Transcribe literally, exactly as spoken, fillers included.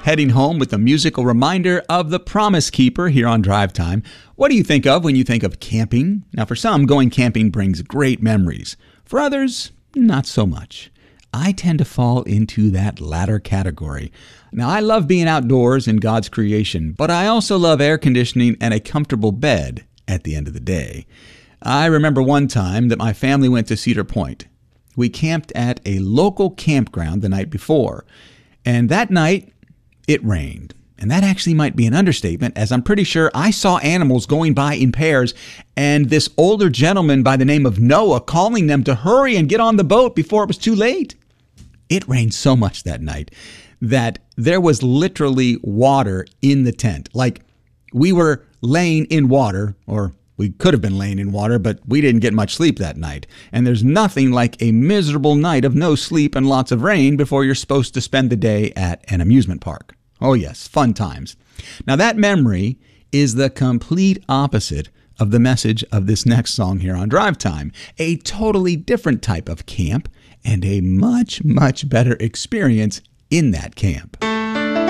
heading home with a musical reminder of The Promise Keeper here on Drive Time. What do you think of when you think of camping? Now, for some, going camping brings great memories. For others, not so much. I tend to fall into that latter category. Now, I love being outdoors in God's creation, but I also love air conditioning and a comfortable bed at the end of the day. I remember one time that my family went to Cedar Point. We camped at a local campground the night before, and that night it rained. And that actually might be an understatement, as I'm pretty sure I saw animals going by in pairs and this older gentleman by the name of Noah calling them to hurry and get on the boat before it was too late. It rained so much that night that there was literally water in the tent. Like, we were laying in water, or we could have been laying in water, but we didn't get much sleep that night. And there's nothing like a miserable night of no sleep and lots of rain before you're supposed to spend the day at an amusement park. Oh yes, fun times. Now that memory is the complete opposite of the message of this next song here on Drive Time. A totally different type of camp and a much, much better experience in that camp.